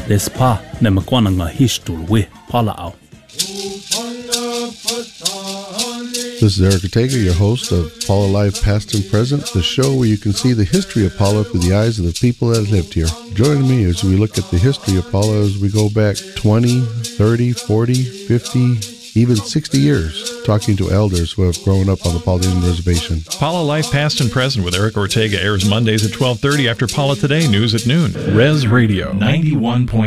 Lespa Nemakwananga Hishtul we Palao. This is Eric Ortega, your host of Paula Live Past and Present, the show where you can see the history of Paula through the eyes of the people that lived here. Join me as we look at the history of Paula as we go back 20, 30, 40, 50, even 60 years, talking to elders who have grown up on the Paula Indian Reservation. Paula Life Past and Present with Eric Ortega airs Mondays at 12:30 after Paula Today News at noon. Res Radio 91.